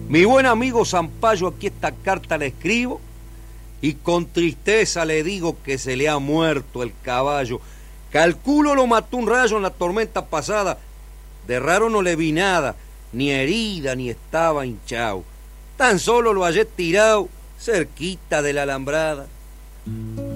Mi buen amigo Zampayo, aquí esta carta la escribo y con tristeza le digo que se le ha muerto el caballo. Calculo lo mató un rayo en la tormenta pasada. De raro no le vi nada, ni herida ni estaba hinchado. Tan solo lo hallé tirado cerquita de la alambrada.